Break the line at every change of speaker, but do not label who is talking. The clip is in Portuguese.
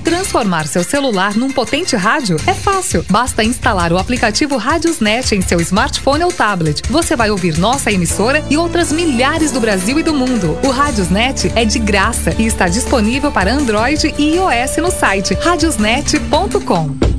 Transformar seu celular num potente rádio é fácil. Basta instalar o aplicativo Radiosnet em seu smartphone ou tablet. Você vai ouvir nossa emissora e outras milhares do Brasil e do mundo. O Radiosnet é de graça e está disponível para Android e iOS no site radiosnet.com.